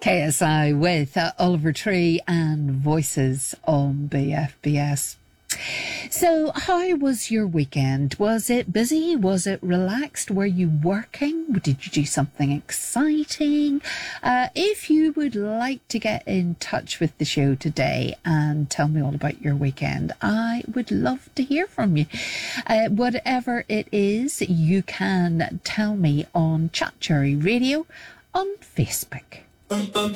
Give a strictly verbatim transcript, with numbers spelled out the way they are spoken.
K S I with uh, Oliver Tree and Voices on B F B S. So, how was your weekend? Was it busy? Was it relaxed? Were you working? Did you do something exciting? Uh, if you would like to get in touch with the show today and tell me all about your weekend, I would love to hear from you. Uh, whatever it is, you can tell me on Chat Cherry Radio on Facebook.